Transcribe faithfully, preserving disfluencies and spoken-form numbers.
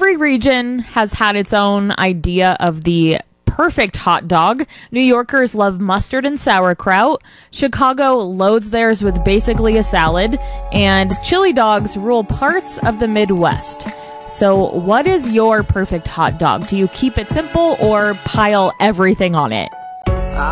every region has had its own idea of the perfect hot dog. New Yorkers love mustard and sauerkraut. Chicago loads theirs with basically a salad. And chili dogs rule parts of the Midwest. So what is your perfect hot dog? Do you keep it simple or pile everything on it?